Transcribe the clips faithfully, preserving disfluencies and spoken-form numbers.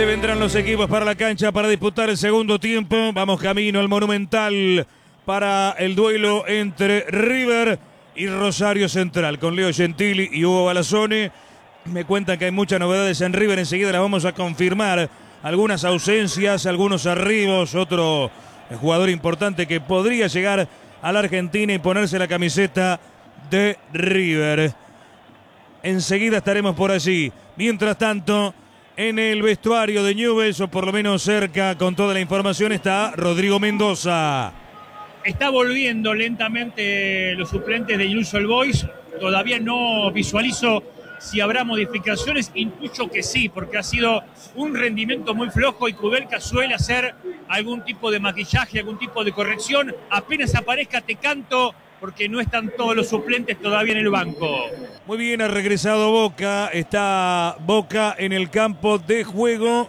Vendrán los equipos para la cancha para disputar el segundo tiempo. Vamos camino al Monumental para el duelo entre River y Rosario Central con Leo Gentili y Hugo Balazzone. Me cuentan que hay muchas novedades en River, enseguida las vamos a confirmar. Algunas ausencias, algunos arribos, otro jugador importante que podría llegar a la Argentina y ponerse la camiseta de River. Enseguida estaremos por allí. Mientras tanto, en el vestuario de Newell's, o por lo menos cerca con toda la información, está Rodrigo Mendoza. Está volviendo lentamente los suplentes de Newell's Old Boys. Todavía no visualizo si habrá modificaciones. Intuyo que sí, porque ha sido un rendimiento muy flojo y Kudelka suele hacer algún tipo de maquillaje, algún tipo de corrección. Apenas aparezca te canto, porque no están todos los suplentes todavía en el banco. Muy bien, ha regresado Boca. Está Boca en el campo de juego.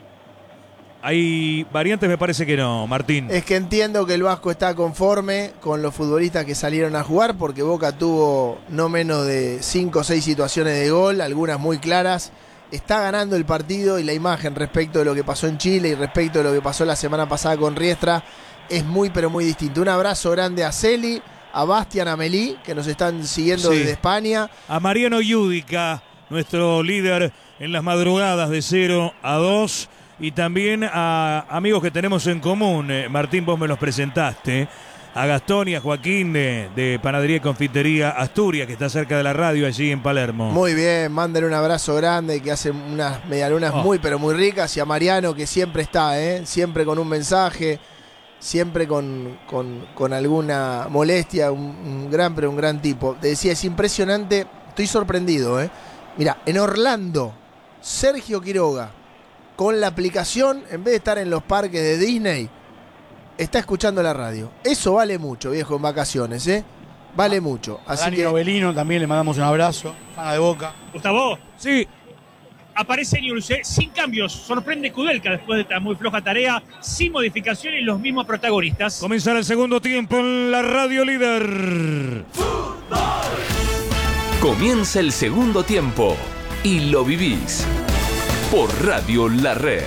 ¿Hay variantes? Me parece que no, Martín. Es que entiendo que el Vasco está conforme con los futbolistas que salieron a jugar, porque Boca tuvo no menos de cinco o seis situaciones de gol, algunas muy claras. Está ganando el partido y la imagen respecto de lo que pasó en Chile y respecto de lo que pasó la semana pasada con Riestra es muy pero muy distinto. Un abrazo grande a Celi, a Bastian Amelí, que nos están siguiendo sí. desde España. A Mariano Yudica, nuestro líder en las madrugadas de cero a dos. Y también a amigos que tenemos en común. Eh, Martín, vos me los presentaste. A Gastón y a Joaquín de, de Panadería y Confitería Asturias, que está cerca de la radio allí en Palermo. Muy bien, mándale un abrazo grande, que hacen unas medialunas oh. muy pero muy ricas. Y a Mariano, que siempre está, ¿eh? siempre con un mensaje. Siempre con, con, con alguna molestia, un, un gran, pero un gran tipo. Te decía, es impresionante, estoy sorprendido, ¿eh? Mira, en Orlando, Sergio Quiroga, con la aplicación, en vez de estar en los parques de Disney, está escuchando la radio. Eso vale mucho, viejo, en vacaciones, ¿eh? Vale ah, mucho. Así Dani que... Novelino, también le mandamos un abrazo. Pana de Boca. Gustavo. Sí. Aparece Newell's sin cambios, sorprende Kudelka después de esta muy floja tarea, sin modificaciones, los mismos protagonistas. Comenzará el segundo tiempo en la radio líder. ¡Fútbol! Comienza el segundo tiempo y lo vivís por Radio La Red.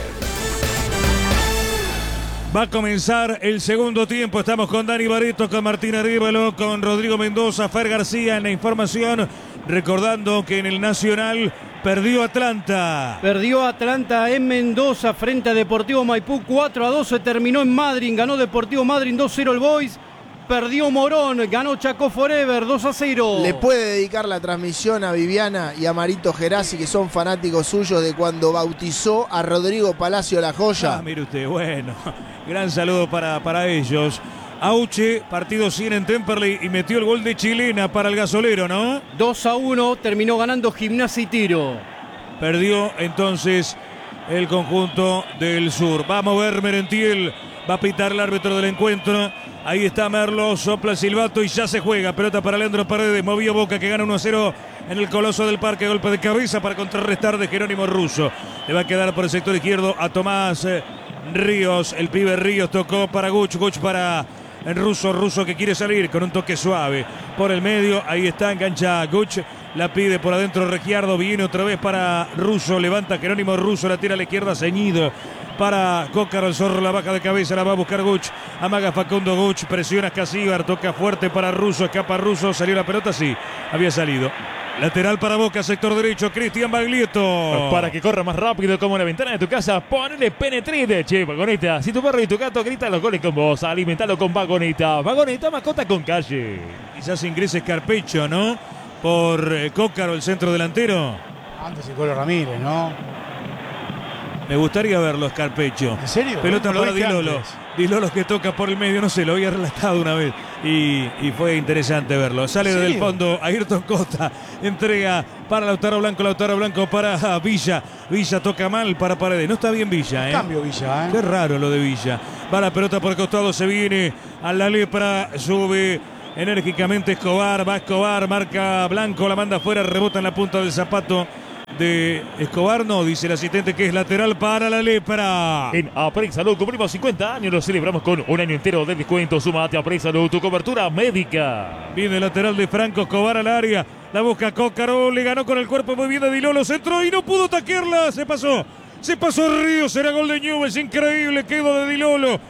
Va a comenzar el segundo tiempo. Estamos con Dani Barreto, con Martín Arévalo, con Rodrigo Mendoza, Fer García en la información. Recordando que en el Nacional perdió Atlanta. Perdió Atlanta en Mendoza frente a Deportivo Maipú. cuatro a dos se terminó en Madryn. Ganó Deportivo Madryn dos cero el Boys. Perdió Morón. Ganó Chaco Forever dos a cero. Le puede dedicar la transmisión a Viviana y a Marito Gerasi, que son fanáticos suyos de cuando bautizó a Rodrigo Palacio La Joya. Ah, mire usted, bueno. Gran saludo para, para ellos. Auche, partido cien en Temperley y metió el gol de Chilena para el gasolero, ¿no? dos a uno, terminó ganando Gimnasia y Tiro. Perdió entonces el conjunto del sur. Vamos a ver, Merentiel va a pitar el árbitro del encuentro. Ahí está Merlo, sopla el silbato y ya se juega. Pelota para Leandro Paredes, movió Boca que gana uno a cero en el Coloso del Parque. Golpe de cabeza para contrarrestar de Jerónimo Russo. Le va a quedar por el sector izquierdo a Tomás eh, Ríos. El pibe Ríos tocó para Guch, Guch para... En Russo, Russo que quiere salir con un toque suave por el medio, ahí está, engancha Guch, la pide por adentro Regiardo, viene otra vez para Russo, levanta Jerónimo Russo, la tira a la izquierda, ceñido para Cócaro, el zorro, la baja de cabeza, la va a buscar Guch, amaga Facundo Guch, presiona Casíbar, toca fuerte para Russo, escapa Russo, salió la pelota, sí, había salido. Lateral para Boca, sector derecho, Cristian Baglietto. Para que corra más rápido como la ventana de tu casa, ponele Penetride, che, Vagoneta. Si tu perro y tu gato gritan los goles con vos, alimentalo con Vagoneta. Vagoneta, mascota con calle. Quizás ingrese Scarpecho, ¿no? Por eh, Cócaro, el centro delantero. Antes el Colo Ramírez, ¿no? Me gustaría verlo, Scarpecho. ¿En serio? Pelota para Di Lolo. Antes. Di Lolo que toca por el medio, no sé, lo había relatado una vez. Y, y fue interesante verlo. Sale del fondo Ayrton Costa. Entrega para Lautaro Blanco. Lautaro Blanco para Villa. Villa toca mal para Paredes. No está bien Villa, ¿eh? Cambio Villa, ¿eh? Qué raro lo de Villa. Va la pelota por el costado. Se viene a la lepra. Sube enérgicamente Escobar. Va Escobar. Marca Blanco. La manda afuera. Rebota en la punta del zapato de Escobar, no, dice el asistente que es lateral para la lepra. En Aprec Salud cumplimos cincuenta años, lo celebramos con un año entero de descuento. Súmate a Aprec Salud, tu cobertura médica. Viene el lateral de Franco Escobar al área, la busca Cócaro, le ganó con el cuerpo muy bien de Di Lolo, centro y no pudo taquearla, se pasó. Se pasó Ríos, era gol de Newell's, increíble, quedó de Di Lolo.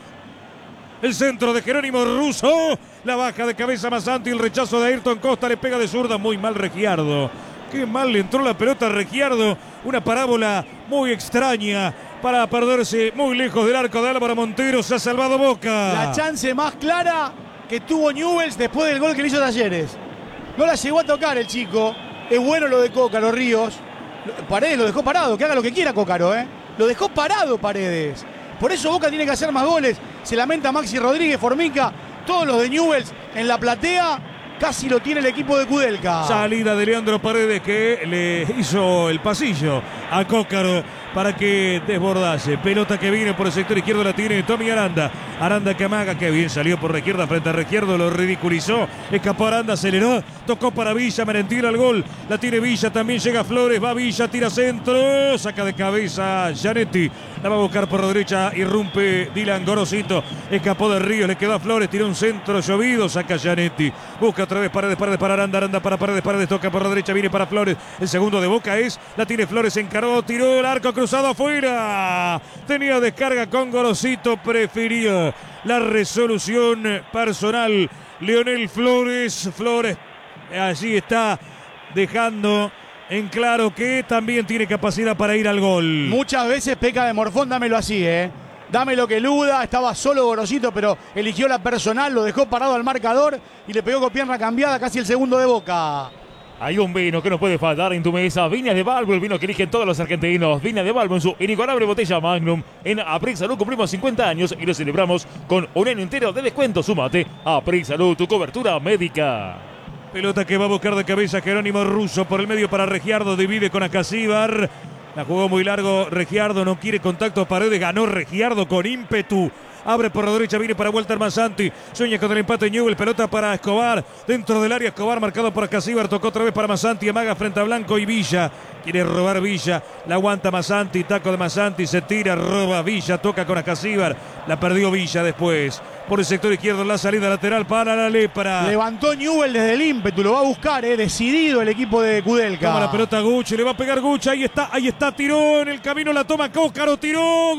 El centro de Jerónimo Russo, la baja de cabeza Masanti, el rechazo de Ayrton Costa, le pega de zurda, muy mal Regiardo. Qué mal le entró la pelota a Regiardo, una parábola muy extraña para perderse muy lejos del arco de Álvaro Montero. Se ha salvado Boca. La chance más clara que tuvo Newell's después del gol que le hizo Talleres. No la llegó a tocar el chico. Es bueno lo de Cócaro, Ríos. Paredes lo dejó parado, que haga lo que quiera Cócaro, ¿eh? Lo dejó parado Paredes. Por eso Boca tiene que hacer más goles. Se lamenta Maxi Rodríguez, Formica, todos los de Newell's en la platea. Casi lo tiene el equipo de Kudelka. Salida de Leandro Paredes que le hizo el pasillo a Cócaro para que desbordase. Pelota que viene por el sector izquierdo, la tiene Tommy Aranda. Aranda que amaga, que bien salió por la izquierda frente a Regiardo, lo ridiculizó. Escapó Aranda, aceleró, tocó para Villa, Merentiel al gol. La tiene Villa, también llega Flores, va Villa, tira centro, saca de cabeza Gianetti. La va a buscar por la derecha, irrumpe Dylan Gorosito. Escapó de Ríos, le quedó a Flores, tiró un centro llovido, saca Gianetti. Busca otra vez Paredes, Paredes para Aranda, Aranda para Paredes, Paredes toca por la derecha, viene para Flores. El segundo de Boca es, la tiene Flores, encaró, tiró el arco cruzado afuera. Tenía descarga con Gorosito, prefirió la resolución personal. Leonel Flores, Flores allí está dejando en claro que también tiene capacidad para ir al gol. Muchas veces peca de morfón, dámelo así, ¿eh? Dámelo que eluda, estaba solo Gorosito, pero eligió la personal, lo dejó parado al marcador y le pegó con pierna cambiada casi el segundo de Boca. Hay un vino que no puede faltar en tu mesa. Viña de Balbo, el vino que eligen todos los argentinos. Viña de Balbo en su inigualable botella Magnum. En Aprix Salud cumplimos cincuenta años y lo celebramos con un año entero de descuento. Súmate a Aprix Salud, tu cobertura médica. Pelota que va a buscar de cabeza Jerónimo Russo por el medio para Regiardo. Divide con Acasíbar. La jugó muy largo Regiardo. No quiere contacto. Paredes. Ganó Regiardo con ímpetu. Abre por la derecha, viene para Walter Masanti. Sueña con el empate Newell. Pelota para Escobar. Dentro del área Escobar marcado por Acasíbar. Tocó otra vez para Masanti. Amaga frente a Blanco y Villa. Quiere robar Villa. La aguanta Masanti. Taco de Masanti. Se tira. Roba Villa. Toca con Acasíbar. La perdió Villa después. Por el sector izquierdo la salida lateral para la Lepra. Levantó Newell desde el ímpetu. Lo va a buscar, eh. Decidido el equipo de Kudelka. Toma la pelota Gucci. Le va a pegar Gucci. Ahí está. Ahí está. Tiró en el camino. La toma Cócaro. Tiró.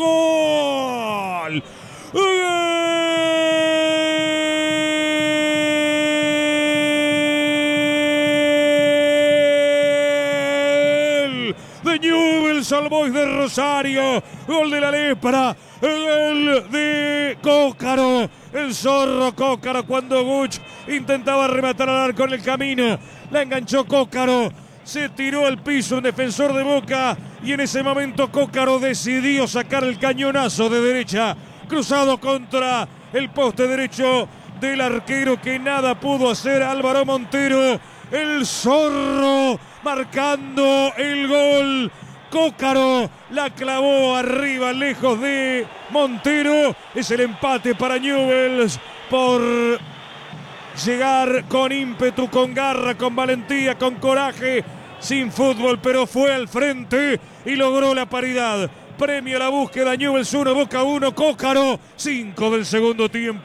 Gol. ¡Gol de Newell's Old Boys de Rosario! Gol de la Lepra. Gol de Cócaro. El zorro Cócaro cuando Guch intentaba rematar al arco en el camino. La enganchó Cócaro. Se tiró al piso un defensor de Boca. Y en ese momento Cócaro decidió sacar el cañonazo de derecha. Cruzado contra el poste derecho del arquero que nada pudo hacer Álvaro Montero. El zorro marcando el gol. Cócaro la clavó arriba, lejos de Montero. Es el empate para Newell's por llegar con ímpetu, con garra, con valentía, con coraje. Sin fútbol, pero fue al frente y logró la paridad. Premia la búsqueda, Newell's uno, Boca uno, Cócaro cinco del segundo tiempo.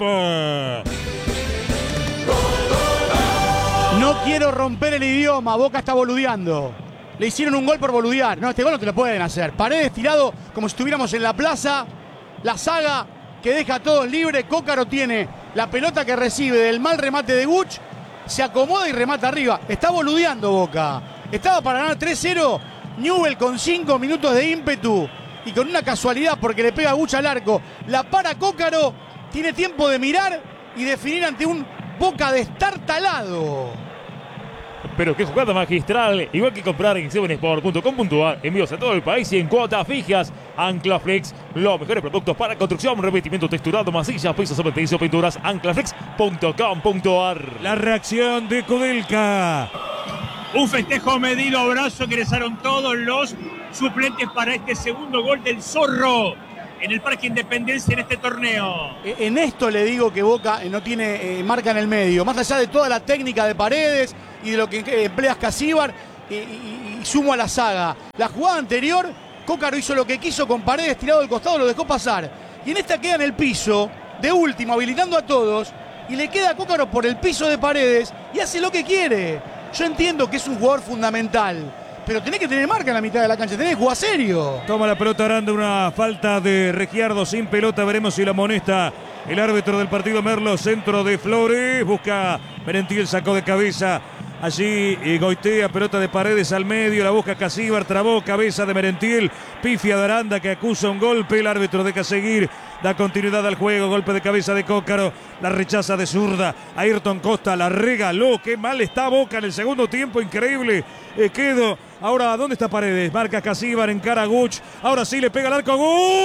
No quiero romper el idioma, Boca está boludeando. Le hicieron un gol por boludear. No, este gol no te lo pueden hacer. Paredes tirado como si estuviéramos en la plaza. La saga que deja a todos libres. Cócaro tiene la pelota que recibe del mal remate de Guch. Se acomoda y remata arriba. Está boludeando Boca. Estaba para ganar tres cero. Newell con cinco minutos de ímpetu. Y con una casualidad porque le pega Guch al arco. La para Cócaro. Tiene tiempo de mirar y definir ante un Boca destartalado. Pero qué jugada magistral. Igual que comprar en seven sport punto com punto a r. Envíos a todo el país y en cuotas fijas. Anclaflex. Los mejores productos para construcción, revestimiento texturado, masillas, pisos cementicios, pinturas. Anclaflex punto com punto a r. La reacción de Kudelka. Un festejo medido, abrazo, ingresaron todos los suplentes para este segundo gol del zorro en el Parque Independencia en este torneo. En esto le digo que Boca no tiene eh, marca en el medio. Más allá de toda la técnica de Paredes y de lo que emplea Acasíbar y, y, y sumo a la saga. La jugada anterior, Cócaro hizo lo que quiso con Paredes tirado al costado, lo dejó pasar. Y en esta queda en el piso, de último, habilitando a todos. Y le queda a Cócaro por el piso de Paredes y hace lo que quiere. Yo entiendo que es un jugador fundamental, pero tenés que tener marca en la mitad de la cancha, tenés que jugar serio. Toma la pelota Aranda, una falta de Regiardo sin pelota, veremos si la amonesta el árbitro del partido. Merlo, centro de Flores, busca Merentiel, sacó de cabeza. Allí y Goitea, pelota de Paredes al medio, la busca Casíbar, trabó, cabeza de Merentiel, pifia de Aranda que acusa un golpe, el árbitro deja seguir, da continuidad al juego, golpe de cabeza de Cócaro, la rechaza de zurda, Ayrton Costa la regaló, qué mal está Boca en el segundo tiempo, increíble, eh, quedo, ahora ¿dónde está Paredes? Marca Casíbar, encara a Guch, ahora sí le pega el arco,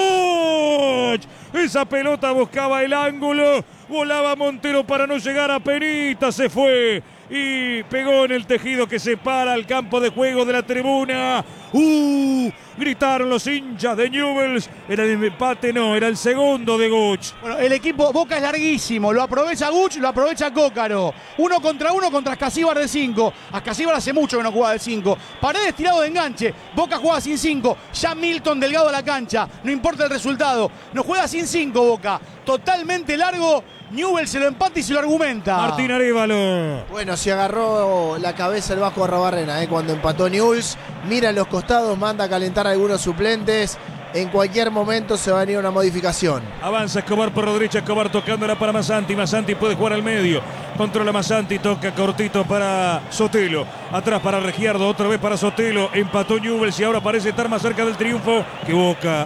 Guch, esa pelota buscaba el ángulo, volaba Montero para no llegar a Penita, se fue y pegó en el tejido que separa el campo de juego de la tribuna. ¡Uh! Gritaron los hinchas de Newell's. Era el empate, no, era el segundo de Guch. Bueno, el equipo Boca es larguísimo. Lo aprovecha Guch, lo aprovecha Cócaro. Uno contra uno contra Ascasíbar de cinco. Ascasíbar hace mucho que no juega de cinco. Paredes tirado de enganche. Boca juega sin cinco. Ya Milton delgado a la cancha. No importa el resultado. No juega sin cinco Boca. Totalmente largo. Newell's se lo empata y se lo argumenta. Martín Arévalo. Bueno, se agarró la cabeza el Vasco Arrobarrena eh, cuando empató Newell's. Mira los costados, manda a calentar a algunos suplentes. En cualquier momento se va a venir una modificación. Avanza Escobar por la derecha, Escobar tocándola para Massanti. Massanti puede jugar al medio. Controla Massanti, toca cortito para Sotelo. Atrás para Regiardo, otra vez para Sotelo. Empató Newell's y ahora parece estar más cerca del triunfo que Boca.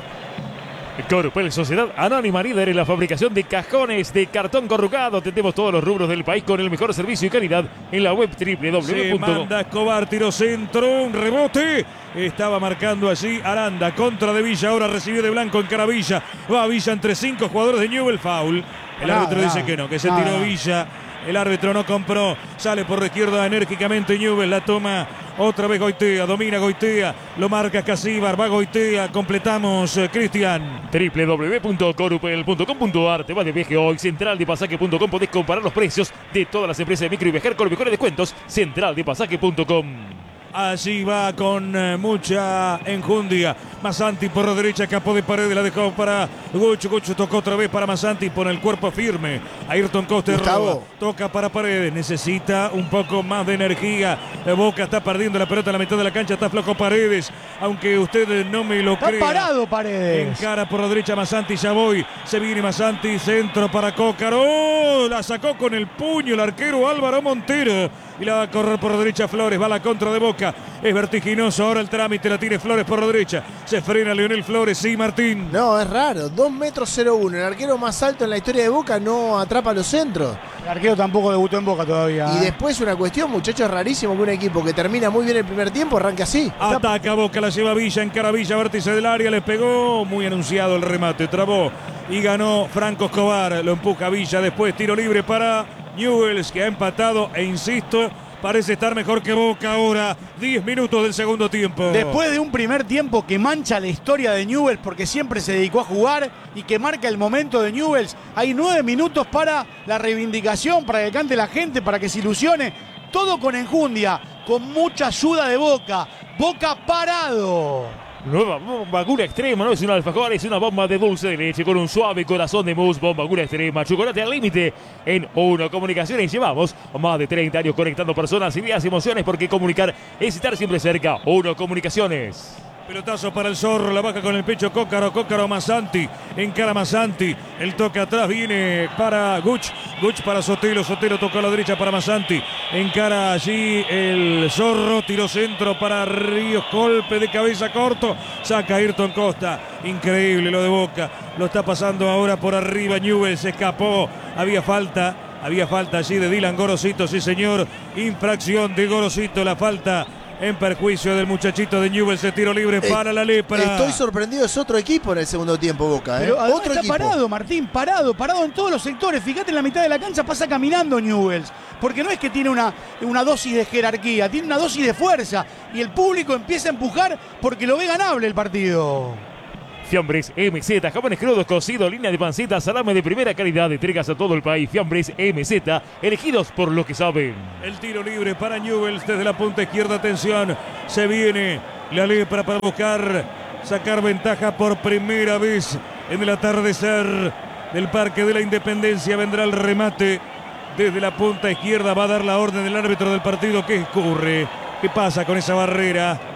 Corupel, Sociedad Anónima, líder en la fabricación de cajones de cartón corrugado. Atendemos todos los rubros del país con el mejor servicio y calidad en la web doble u doble u doble u Se punto com. manda Escobar, tiro centro, un rebote. Estaba marcando allí Aranda, contra de Villa, ahora recibió de Blanco en cara Villa. Va Villa entre cinco jugadores de Newell's, foul. El Nada, árbitro dice nada, que no, que se nada. tiró Villa. El árbitro no compró, sale por la izquierda enérgicamente Newell's, la toma otra vez Goitea, domina Goitea, lo marca Casíbar, va Goitea, completamos, eh, Cristian. doble u doble u doble u punto corupel punto com punto ar. Te vas de viaje hoy, central de pasaje punto com. Podés comparar los precios de todas las empresas de micro y viajar con los mejores descuentos. central de pasaje punto com. Allí va con eh, mucha enjundia. Massanti por la derecha, capó de Paredes, la dejó para Gucho. Gucho tocó otra vez para Massanti, pone el cuerpo firme. Ayrton Costa Gustavo. roba, toca para Paredes, necesita un poco más de energía. Boca está perdiendo la pelota en la mitad de la cancha, está flojo Paredes, aunque usted no me lo Está crea. parado Paredes. Encara por la derecha Massanti, ya voy. Se viene Massanti, centro para Cócaro. ¡Oh! La sacó con el puño el arquero Álvaro Montero. Y la va a correr por la derecha Flores, va a la contra de Boca. Es vertiginoso ahora el trámite, la tiene Flores por la derecha. Se frena Leonel Flores, sí, Martín. No, es raro. dos metros cero uno. El arquero más alto en la historia de Boca no atrapa los centros. El arquero tampoco debutó en Boca todavía. Y ¿eh? después una cuestión, muchachos, rarísimo que un equipo que termina muy bien el primer tiempo arranque así. Ataca Boca, la lleva Villa, encara Villa, vértice del área, le pegó. Muy anunciado el remate, trabó y ganó Franco Escobar. Lo empuja Villa, después tiro libre para Newell's, que ha empatado e insisto, parece estar mejor que Boca ahora. diez minutos del segundo tiempo. Después de un primer tiempo que mancha la historia de Newell's porque siempre se dedicó a jugar y que marca el momento de Newell's, hay nueve minutos para la reivindicación, para que cante la gente, para que se ilusione. Todo con enjundia, con mucha ayuda de Boca. Boca parado. Nueva bomba Gura Extrema, no es un alfajor, es una bomba de dulce de leche con un suave corazón de mousse. Bomba Gura Extrema, chocolate al límite. En Uno Comunicaciones llevamos más de treinta años conectando personas, ideas y emociones, porque comunicar es estar siempre cerca. Uno Comunicaciones. Pelotazo para el Zorro, la baja con el pecho Cócaro, Cócaro Massanti, encara Massanti, el toque atrás viene para Guch, Guch para Sotelo, Sotelo toca a la derecha para Massanti, encara allí el Zorro, tiró centro para Ríos, golpe de cabeza corto, saca Ayrton Costa, increíble lo de Boca, lo está pasando ahora por arriba Newell's, se escapó, había falta, había falta allí de Dylan Gorosito, sí señor, infracción de Gorosito, la falta en perjuicio del muchachito de Newell's, se tiro libre Eh, para la lepra. Estoy sorprendido, es otro equipo en el segundo tiempo Boca. ¿eh? Pero además Otro está equipo. parado, Martín, parado, parado en todos los sectores. Fíjate, en la mitad de la cancha pasa caminando Newell's. Porque no es que tiene una, una dosis de jerarquía, tiene una dosis de fuerza. Y el público empieza a empujar porque lo ve ganable el partido. Fiambres M Z, jamones crudos, cocido, línea de panceta, salame de primera calidad, entregas a todo el país. Fiambres M Z, elegidos por los que saben. El tiro libre para Newell's desde la punta izquierda, atención, se viene la lepra para buscar sacar ventaja por primera vez en el atardecer del Parque de la Independencia. Vendrá el remate desde la punta izquierda, va a dar la orden del árbitro del partido. ¿Qué ocurre? ¿Qué pasa con esa barrera?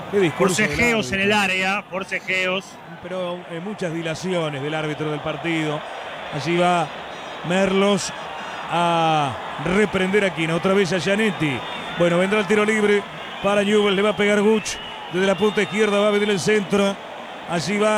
Qué discurso del Forcejeos en árbitro. el área, forcejeos. Pero eh, muchas dilaciones del árbitro del partido. Allí va Merlos a reprender a Quina. Otra vez a Gianetti. Bueno, vendrá el tiro libre para Newell. Le va a pegar Guch. Desde la punta izquierda va a venir el centro. Allí va